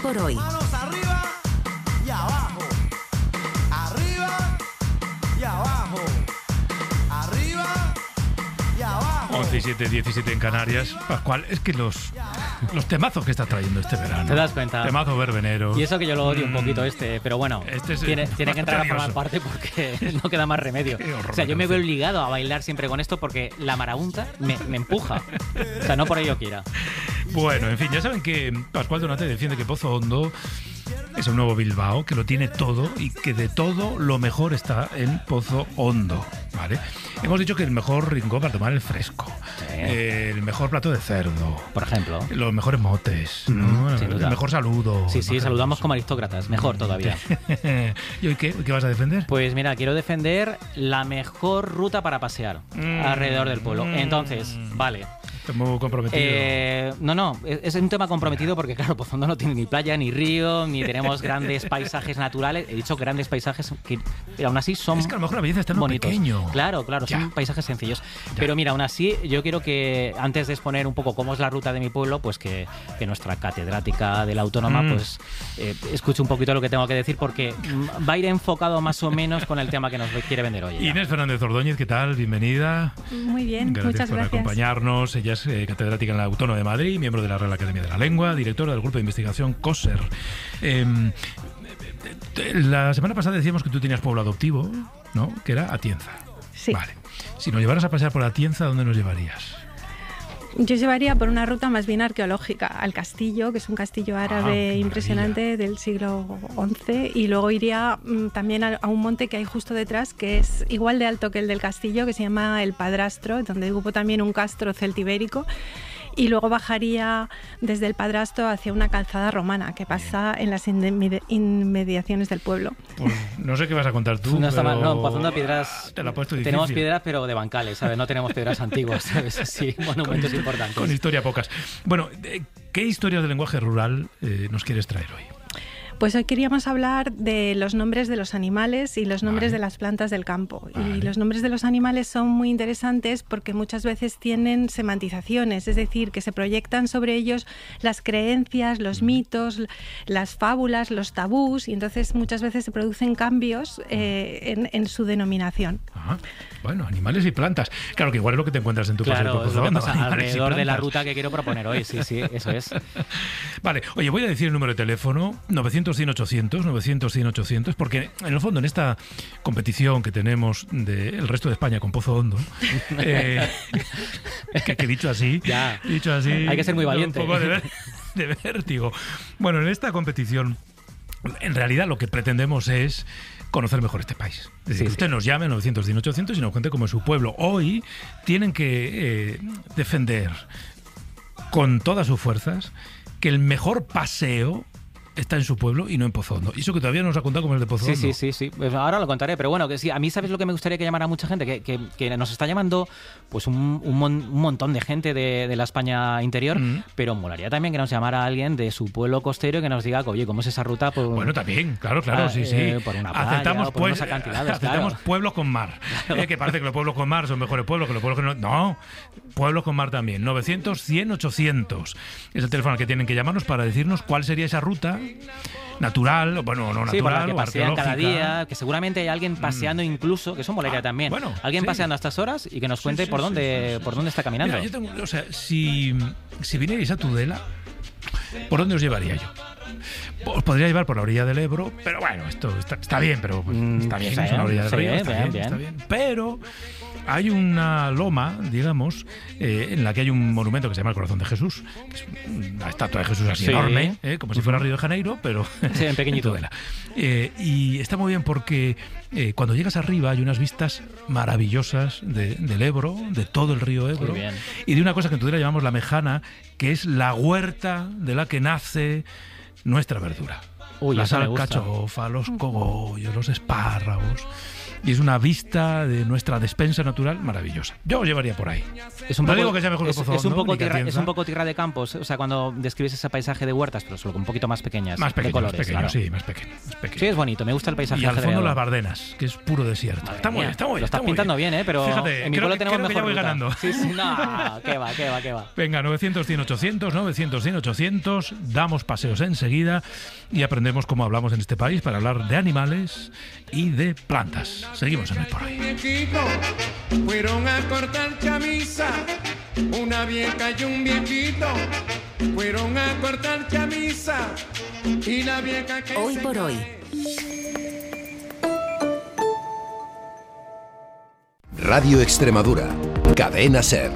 por hoy. Manos arriba y abajo. Arriba y abajo. Arriba y abajo. 11 y 7, 17 en Canarias. Pascual, es que los temazos que estás trayendo este verano. ¿Te das cuenta? Temazo verbenero. Y eso que yo lo odio un poquito pero bueno, Este es tiene más que entrar a formar misterioso. parte porque no queda más remedio. Qué horror O sea, yo de me veo canción. obligado a bailar siempre con esto porque la marabunta me empuja. O sea, no por ello quiera. Bueno, en fin, ya saben que Pascual Donate defiende que Pozo Hondo es un nuevo Bilbao, que lo tiene todo y que de todo lo mejor está en Pozo Hondo, ¿vale? Hemos dicho que el mejor rincón para tomar el fresco, el mejor plato de cerdo, Por ejemplo. los mejores motes, ¿no? sin El duda. mejor saludo. Sí, saludamos como aristócratas. Mejor todavía. ¿Y hoy qué vas a defender? Pues mira, quiero defender la mejor ruta para pasear alrededor del pueblo. Entonces, vale. Estoy muy comprometido. No, es un tema comprometido porque, claro, Pozo Hondo no tiene ni playa, ni río, ni tenemos grandes paisajes naturales. He dicho grandes paisajes que aún así son Es que a lo mejor la belleza está en lo bonitos. pequeño. Claro, Ya. son paisajes sencillos. Pero mira, aún así, yo quiero que, antes de exponer un poco cómo es la ruta de mi pueblo, pues que nuestra catedrática de la Autónoma pues escuche un poquito lo que tengo que decir, porque va a ir enfocado más o menos con el tema que nos quiere vender hoy. ella. Inés Fernández Ordóñez, ¿qué tal? Bienvenida. Muy bien, muchas por gracias. acompañarnos. Ella es catedrática en la Autónoma de Madrid, miembro de la Real Academia de la Lengua, directora del grupo de investigación COSER. La semana pasada decíamos que tú tenías pueblo adoptivo, ¿no? Que era Atienza. Sí. Vale. Si nos llevaras a pasear por Atienza, ¿dónde nos llevarías? Yo llevaría por una ruta más bien arqueológica al castillo, que es un castillo árabe qué impresionante del siglo XI, y luego iría también a un monte que hay justo detrás, que es igual de alto que el del castillo, que se llama El Padrastro, donde hubo también un castro celtibérico. Y luego bajaría desde el Padrastro hacia una calzada romana que pasa en las inmediaciones del pueblo. Pues no sé qué vas a contar tú. No está mal, pero no, Pozo Hondo piedras. Te la he puesto difícil. Tenemos piedras, pero de bancales, ¿sabes? No tenemos piedras antiguas, ¿sabes? Sí, monumentos importantes. Con historia pocas. Bueno, ¿qué historias del lenguaje rural nos quieres traer hoy? Pues hoy queríamos hablar de los nombres de los animales y los nombres Vale. de las plantas del campo. Vale. Y los nombres de los animales son muy interesantes porque muchas veces tienen semantizaciones, es decir, que se proyectan sobre ellos las creencias, los mitos, las fábulas, los tabús, y entonces muchas veces se producen cambios en su denominación. Ajá. Bueno, animales y plantas. Claro que igual es lo que te encuentras en tu paseo Claro, por es Pozo lo que Hondo, pasa animales y alrededor de la plantas. ruta que quiero proponer hoy. Sí, eso es. Vale, oye, voy a decir el número de teléfono, 900-100-800, 900-100-800, porque en el fondo en esta competición que tenemos del resto de España con Pozo Hondo, que dicho así, Ya. hay que ser muy valiente. Un poco de vértigo. Bueno, en esta competición, en realidad lo que pretendemos es conocer mejor este país. Es decir, Sí, que usted nos llame 900-100-800 y nos cuente cómo es su pueblo. Hoy tienen que defender con todas sus fuerzas que el mejor paseo está en su pueblo y no en Pozo Hondo. Y eso que todavía no nos ha contado cómo es de Pozo Hondo. Sí. Pues ahora lo contaré, pero bueno, que sí, a mí sabes lo que me gustaría que llamara mucha gente, que nos está llamando pues un montón de gente de la España interior, pero molaría también que nos llamara alguien de su pueblo costero y que nos diga, oye, ¿cómo es esa ruta? Bueno, también, claro, sí. Por una playa, Aceptamos, o por unos acantilados, aceptamos claro. pueblos con mar. Que parece que los pueblos con mar son mejores pueblos que los pueblos que no. No, pueblos con mar también. 900-100-800 es el teléfono al que tienen que llamarnos para decirnos cuál sería esa ruta natural, bueno, no Sí, por la natural, que o pasean cada arqueológica. día, que seguramente hay alguien paseando incluso, que eso molaría también. bueno, alguien sí. paseando a estas horas y que nos cuente Sí, por sí, dónde está caminando. Mira, yo tengo, o sea, si vinierais a Tudela, ¿por dónde os llevaría yo? Os podría llevar por la orilla del Ebro, pero bueno, esto está bien, pero pues, está bien, sí, es una orilla del sí, río, está bien. bien. Pero hay una loma, digamos, en la que hay un monumento que se llama el Corazón de Jesús, que es una estatua de Jesús así Sí. enorme, como si fuera Río de Janeiro, pero Sí, en pequeñito. Tudela. Y está muy bien porque cuando llegas arriba hay unas vistas maravillosas del Ebro, de todo el río Ebro, Muy bien. y de una cosa que en Tudela llamamos la mejana, que es la huerta de la que nace nuestra verdura. Uy, La eso me gusta. alcachofa, los cogollos, los espárragos. y es una vista de nuestra despensa natural maravillosa. Yo os llevaría por ahí. Es un no poco, digo que sea mejor que Pozo es un Hondo, poco ni que tierra, es Atienza. un poco tierra de campos, o sea, cuando describes ese paisaje de huertas, pero solo un poquito más pequeñas, Más pequeño, de colores, más pequeño, claro. sí, más pequeño, más pequeño. Sí, es bonito, me gusta el paisaje Y al fondo ajedreado. las Bardenas, que es puro desierto. Madre Está muy mía, bien, está muy bien. lo estás pintando bien, pero Fíjate, en mi pueblo tenemos creo que mejor ya voy ruta. ganando. Sí, sí, no, qué va. Venga, 900, 100, 800, 900, 100, 800. Damos paseos enseguida y aprendemos cómo hablamos en este país para hablar de animales y de plantas. Seguimos en Hoy por Hoy. Viejito, fueron a cortar chamisa, una vieja y un viejito, fueron a cortar chamisa, y la vieja que Hoy se por Hoy. Radio Extremadura, Cadena SER.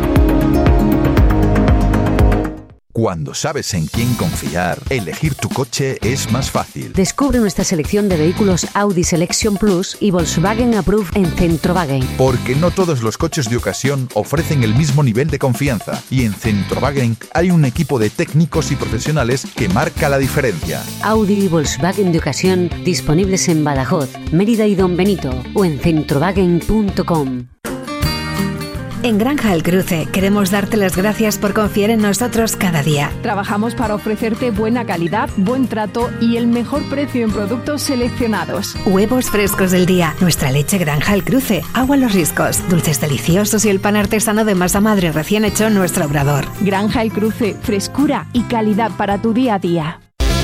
Cuando sabes en quién confiar, elegir tu coche es más fácil. Descubre nuestra selección de vehículos Audi Selection Plus y Volkswagen Approved en Centrowagen. Porque no todos los coches de ocasión ofrecen el mismo nivel de confianza. Y en Centrowagen hay un equipo de técnicos y profesionales que marca la diferencia. Audi y Volkswagen de ocasión disponibles en Badajoz, Mérida y Don Benito o en centrowagen.com. En Granja El Cruce queremos darte las gracias por confiar en nosotros cada día. Trabajamos para ofrecerte buena calidad, buen trato y el mejor precio en productos seleccionados. Huevos frescos del día, nuestra leche Granja El Cruce, agua Los Riscos, dulces deliciosos y el pan artesano de masa madre recién hecho en nuestro obrador. Granja El Cruce, frescura y calidad para tu día a día.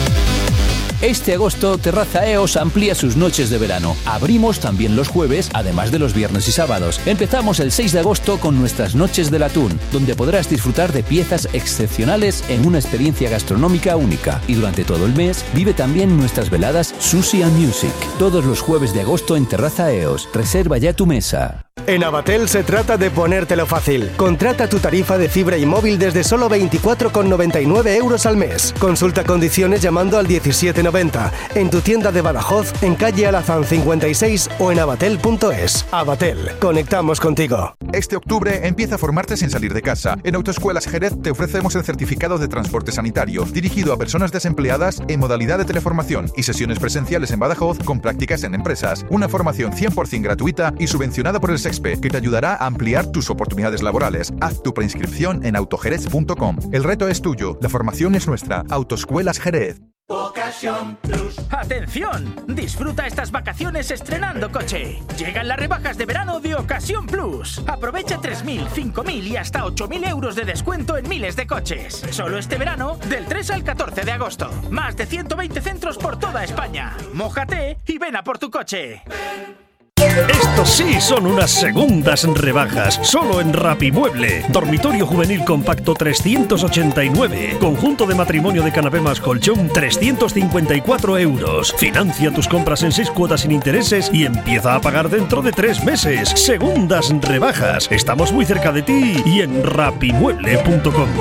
Este agosto, Terraza EOS amplía sus noches de verano. Abrimos también los jueves, además de los viernes y sábados. Empezamos el 6 de agosto con nuestras Noches del Atún, donde podrás disfrutar de piezas excepcionales en una experiencia gastronómica única. Y durante todo el mes, vive también nuestras veladas Sushi and Music. Todos los jueves de agosto en Terraza EOS. Reserva ya tu mesa. En Avatel se trata de ponértelo fácil. Contrata tu tarifa de fibra y móvil desde solo 24,99 euros al mes. Consulta condiciones llamando al 1790, en tu tienda de Badajoz, en calle Alazán 56 o en avatel.es. Avatel, conectamos contigo. Este octubre empieza a formarte sin salir de casa. En Autoescuelas Jerez te ofrecemos el certificado de transporte sanitario, dirigido a personas desempleadas en modalidad de teleformación y sesiones presenciales en Badajoz con prácticas en empresas. Una formación 100% gratuita y subvencionada por el SEXPE, que te ayudará a ampliar tus oportunidades laborales. Haz tu preinscripción en autojerez.com. El reto es tuyo, la formación es nuestra. Autoescuelas Jerez. Ocasión Plus. ¡Atención! Disfruta estas vacaciones estrenando coche. Llegan las rebajas de verano de Ocasión Plus. Aprovecha 3.000, 5.000 y hasta 8.000 euros de descuento en miles de coches. Solo este verano, del 3 al 14 de agosto. Más de 120 centros por toda España. Mójate y ven a por tu coche. Estos sí son unas segundas rebajas, solo en Rapimueble. Dormitorio juvenil compacto 389. Conjunto de matrimonio de canapé más colchón 354 euros. Financia tus compras en 6 cuotas sin intereses y empieza a pagar dentro de 3 meses. Segundas rebajas. Estamos muy cerca de ti y en rapimueble.com.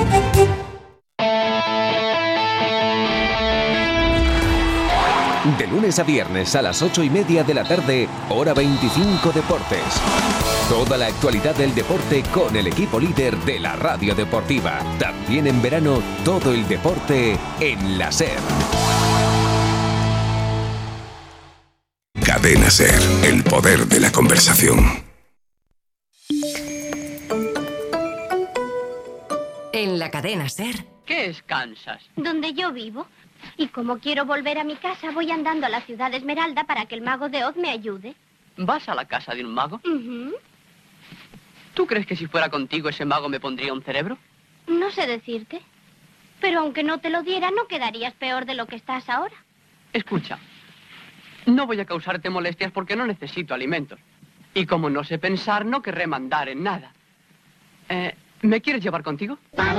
De lunes a viernes a las 8:30 de la tarde, Hora 25 Deportes. Toda la actualidad del deporte con el equipo líder de la radio deportiva. También en verano, todo el deporte en la SER. Cadena SER, el poder de la conversación. En la cadena SER. ¿Qué es Kansas? Donde yo vivo. Y como quiero volver a mi casa, voy andando a la ciudad de Esmeralda para que el mago de Oz me ayude. ¿Vas a la casa de un mago? ¿Tú crees que si fuera contigo ese mago me pondría un cerebro? No sé decirte. Pero aunque no te lo diera, no quedarías peor de lo que estás ahora. Escucha, no voy a causarte molestias porque no necesito alimentos. Y como no sé pensar, no querré mandar en nada. ¿Me quieres llevar contigo?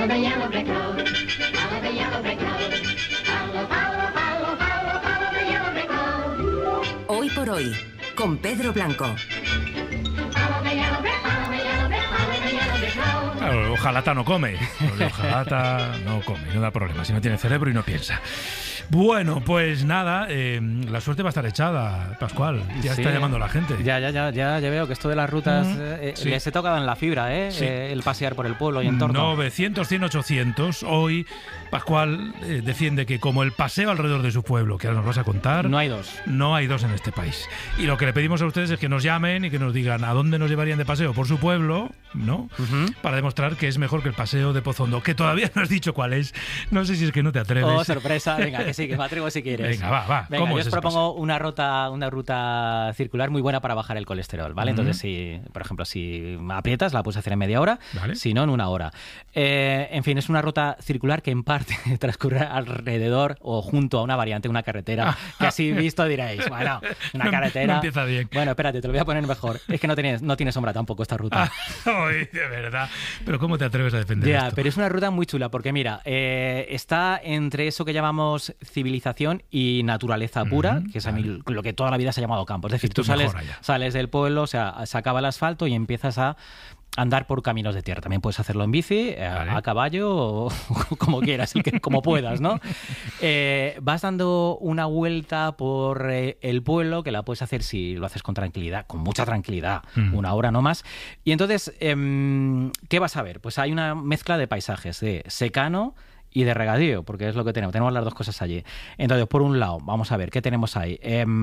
Hoy por Hoy, con Pedro Blanco. Claro, ojalata no come. Ojalata no come, no da problema. Si no tiene cerebro y no piensa. Bueno, pues nada, la suerte va a estar echada, Pascual. Ya Sí. está llamando la gente. Ya veo que esto de las rutas Sí. les he tocado en la fibra, Sí. el pasear por el pueblo y entorno. 900, 100, 800. Hoy Pascual defiende que como el paseo alrededor de su pueblo, que ahora nos vas a contar... No hay dos. No hay dos en este país. Y lo que le pedimos a ustedes es que nos llamen y que nos digan a dónde nos llevarían de paseo por su pueblo, ¿no? Para demostrar que es mejor que el paseo de Pozondo, que todavía no has dicho cuál es. No sé si es que no te atreves. Oh, sorpresa. Venga, que sí, que me atrevo si quieres. Venga, va. Venga, ¿Cómo yo es os ese propongo una ruta circular muy buena para bajar el colesterol, ¿vale? Entonces, si, por ejemplo, si aprietas, la puedes hacer en media hora, Vale. si no, en 1 hora. En fin, es una ruta circular que en parte transcurre alrededor o junto a una variante, una carretera, que así visto diréis, bueno, una carretera... No empieza bien. Bueno, espérate, te lo voy a poner mejor. Es que no tiene sombra tampoco esta ruta. Ay, de verdad. Pero ¿cómo te atreves a defender Ya, esto? pero es una ruta muy chula porque mira, está entre eso que llamamos civilización y naturaleza pura, que es a mí lo que toda la vida se ha llamado campo. Es decir, Esto tú mejora ya. sales del pueblo, o sea, se acaba el asfalto y empiezas a andar por caminos de tierra. También puedes hacerlo en bici, a caballo o como quieras, como puedas, ¿no? Vas dando una vuelta por el pueblo, que la puedes hacer si lo haces con tranquilidad, con mucha tranquilidad, 1 hora no más. Y entonces, ¿qué vas a ver? Pues hay una mezcla de paisajes, de secano y de regadío, porque es lo que tenemos. Tenemos las dos cosas allí. Entonces, por un lado, vamos a ver, ¿qué tenemos ahí?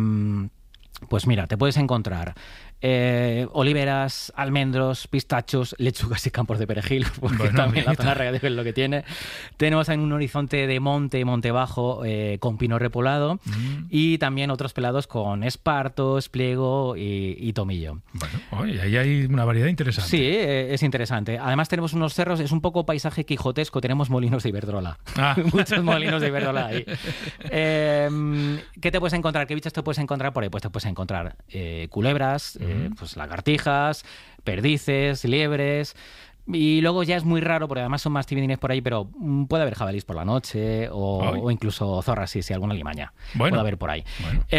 Pues mira, te puedes encontrar oliveras, almendros, pistachos, lechugas y campos de perejil, porque Bueno, también la amiguita. zona regadío es lo que tiene. Tenemos en un horizonte de monte bajo con pino repolado y también otros pelados con esparto, espliego y tomillo. Bueno, oye, ahí hay una variedad interesante. Sí, es interesante. Además tenemos unos cerros, es un poco paisaje quijotesco, tenemos molinos de Iberdrola. Muchos molinos de Iberdrola ahí. ¿Qué te puedes encontrar? ¿Qué bichos te puedes encontrar por ahí? Pues te puedes encontrar culebras, pues lagartijas, perdices, liebres. Y luego ya es muy raro, porque además son más timidines por ahí, pero puede haber jabalís por la noche o incluso zorras, si alguna limaña. Bueno. Puede haber por ahí.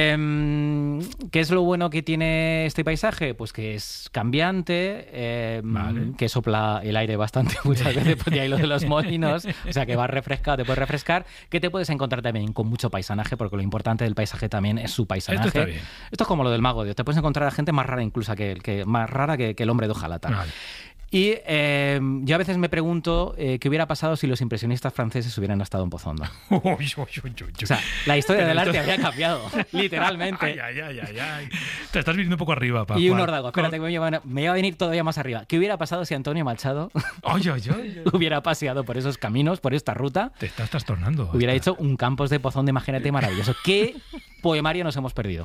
¿Qué es lo bueno que tiene este paisaje? Pues que es cambiante, que sopla el aire bastante muchas veces, pues de ahí lo de los molinos, o sea que vas refrescado, te puedes refrescar, que te puedes encontrar también con mucho paisaje, porque lo importante del paisaje también es su paisaje. Esto está bien. Esto es como lo del Mago de Oz, te puedes encontrar a gente más rara incluso más rara que el hombre de hojalata. Vale. Y yo a veces me pregunto qué hubiera pasado si los impresionistas franceses hubieran estado en Pozondo. O sea, la historia del arte habría cambiado, literalmente. Ay. Te estás viniendo un poco arriba, Pascual. Y un órdago, espérate, que me iba a venir todavía más arriba. ¿Qué hubiera pasado si Antonio Machado hubiera paseado por esos caminos, por esta ruta? Te estás trastornando. Hubiera hecho un Campos de Pozondo, imagínate, maravilloso. ¿Qué poemario nos hemos perdido?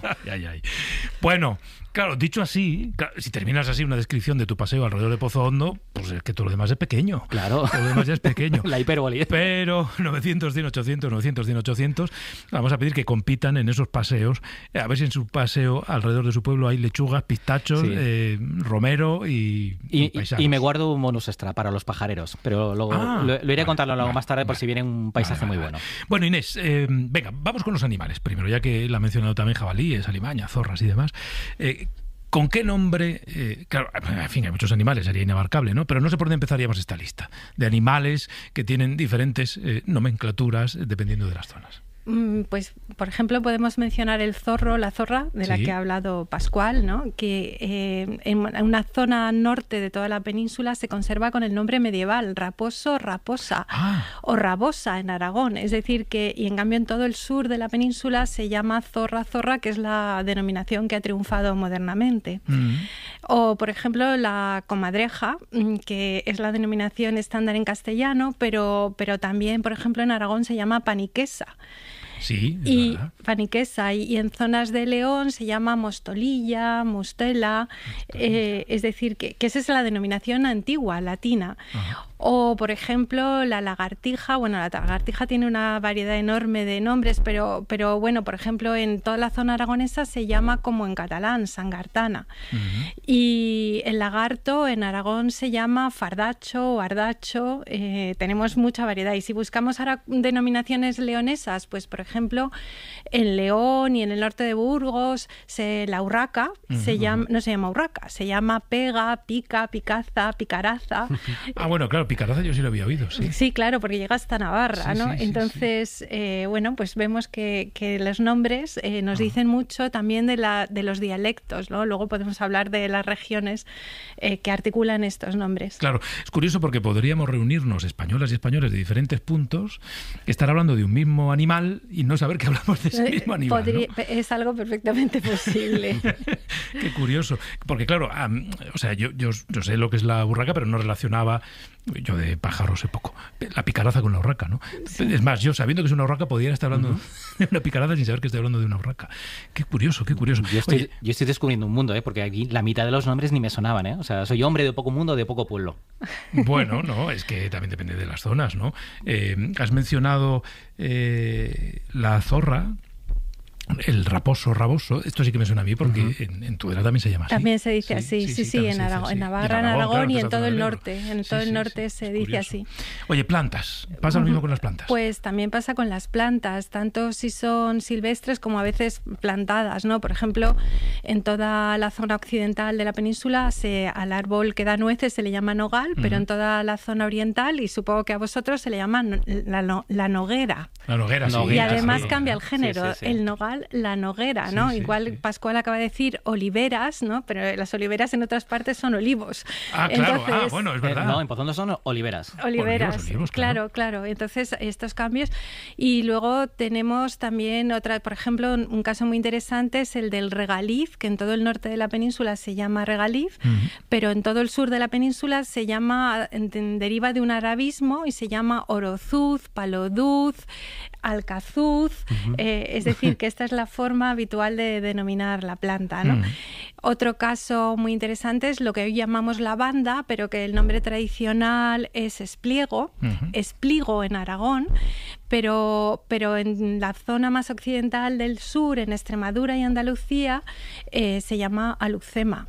Bueno, claro, dicho así, si terminas así una descripción de tu paseo alrededor de Pozondo, pues es que todo lo demás es pequeño. Claro. Todo lo demás ya es pequeño. La hipérbole. Pero 900, 800, 900, 800, vamos a pedir que compitan en esos paseos. A ver si en su paseo alrededor de su pueblo hay lechugas, pistachos, romero y paisanos. Y me guardo un bonus extra para los pajareros, pero luego lo iré a contarlo luego más tarde por si viene un paisaje muy bueno. Bueno, Inés, venga, vamos con los animales primero, ya que la ha mencionado también jabalíes, alimañas, zorras y demás. ¿Con qué nombre? Claro, en fin, hay muchos animales, sería inabarcable, ¿no? Pero no sé por dónde empezaríamos esta lista de animales que tienen diferentes nomenclaturas dependiendo de las zonas. Pues, por ejemplo, podemos mencionar el zorro, la zorra, de la que ha hablado Pascual, ¿no? Que en una zona norte de toda la península se conserva con el nombre medieval, raposo, raposa, o rabosa en Aragón. Es decir, y en cambio en todo el sur de la península se llama zorra, zorra, que es la denominación que ha triunfado modernamente. O, por ejemplo, la comadreja, que es la denominación estándar en castellano, pero también, por ejemplo, en Aragón se llama paniquesa. Sí, y paniquesa, y en zonas de León se llama mostolilla, mostela, es decir, que esa es la denominación antigua, latina. O, por ejemplo, la lagartija. Bueno, la lagartija tiene una variedad enorme de nombres, pero bueno, por ejemplo, en toda la zona aragonesa se llama como en catalán, sangartana. Y el lagarto en Aragón se llama fardacho o ardacho. Tenemos mucha variedad. Y si buscamos ahora denominaciones leonesas, pues por ejemplo, en León y en el norte de Burgos, la urraca no se llama urraca, se llama pega, pica, picaza, picaraza. Bueno, claro, picaraza yo sí lo había oído, sí. Sí, claro, porque llega hasta Navarra, ¿no? Entonces, bueno, pues vemos que los nombres nos dicen mucho también de los dialectos, ¿no? Luego podemos hablar de las regiones que articulan estos nombres. Claro, es curioso porque podríamos reunirnos españolas y españoles de diferentes puntos, estar hablando de un mismo animal y no saber que hablamos de ese mismo animal, ¿no? Es algo perfectamente posible. Qué curioso, porque claro, o sea, yo sé lo que es la urraca, pero no relacionaba, yo de pájaros sé poco, la picaraza con la urraca, ¿no? Sí. Es más, yo sabiendo que es una urraca podría estar hablando de una picaraza sin saber que estoy hablando de una urraca. Qué curioso, qué curioso. Yo estoy descubriendo un mundo, porque aquí la mitad de los nombres ni me sonaban, O sea, soy hombre de poco mundo, de poco pueblo. Bueno, no, es que también depende de las zonas, ¿no? Has mencionado la zorra, el raposo, raboso. Esto sí que me suena a mí porque en Tudela también se llama así. También se dice así, sí, en Navarra, en Aragón y en todo el norte. En todo el norte se dice así. Oye, plantas. ¿Pasa lo mismo con las plantas? Pues también pasa con las plantas, tanto si son silvestres como a veces plantadas, ¿no? Por ejemplo, en toda la zona occidental de la península al árbol que da nueces se le llama nogal, pero en toda la zona oriental, y supongo que a vosotros se le llama la noguera. La noguera, sí. Y además cambia el género. El nogal, la noguera, ¿no? Igual Pascual acaba de decir oliveras, ¿no? Pero las oliveras en otras partes son olivos. Claro. Bueno, es verdad. No, en Pozondo son oliveras. Oliveras, claro. Entonces, estos cambios. Y luego tenemos también por ejemplo, un caso muy interesante es el del regaliz, que en todo el norte de la península se llama regaliz, pero en todo el sur de la península se llama, deriva de un arabismo y se llama orozuz, paloduz, alcazuz, es decir, que esta es la forma habitual de denominar la planta, ¿no? Otro caso muy interesante es lo que hoy llamamos lavanda, pero que el nombre tradicional es espliego, espligo en Aragón, pero en la zona más occidental del sur, en Extremadura y Andalucía, se llama alucema.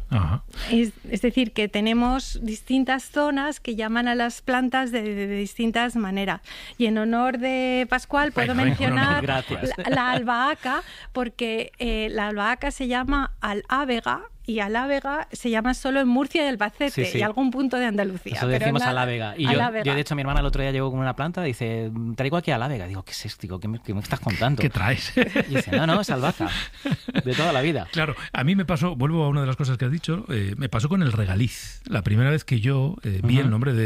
Es decir, que tenemos distintas zonas que llaman a las plantas de distintas maneras. Y en honor de Pascual puedo mencionar la albahaca, porque la albahaca se llama alávega, y alávega se llama solo en Murcia y Albacete y algún punto de Andalucía. Eso decimos alávega. Y yo, de hecho, mi hermana el otro día llegó con una planta y dice, traigo aquí alávega. Digo, ¿qué es esto? Digo, ¿qué me estás contando? ¿Qué traes? Y dice, no, es albahaca, de toda la vida. Claro, a mí me pasó, vuelvo a una de las cosas que has dicho, me pasó con el regaliz. La primera vez que yo vi el nombre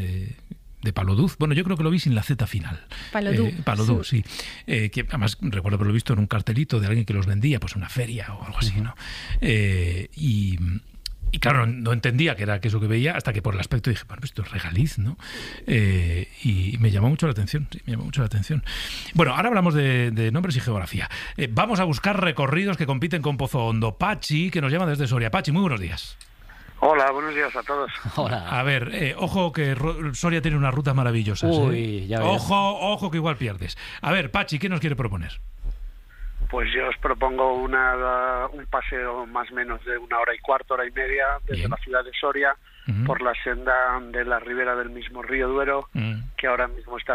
de paloduz. Bueno, yo creo que lo vi sin la Z final. Paloduz, sí. Que además recuerdo haberlo visto en un cartelito de alguien que los vendía, pues en una feria o algo así, ¿no? Y claro, no entendía qué era eso que veía hasta que por el aspecto dije, bueno, esto es regaliz, ¿no? Y me llamó mucho la atención, Bueno, ahora hablamos de nombres y geografía. Vamos a buscar recorridos que compiten con Pozo Hondo. Pachi, que nos llama desde Soria. Pachi, muy buenos días. Hola, buenos días a todos. Hola. A ver, ojo que Soria tiene unas rutas maravillosas. Uy, ya ves. Ojo que igual pierdes. A ver, Pachi, ¿qué nos quiere proponer? Pues yo os propongo un paseo más o menos de 1 hora y cuarto, hora y media, desde la ciudad de Soria, por la senda de la ribera del mismo río Duero, que ahora mismo está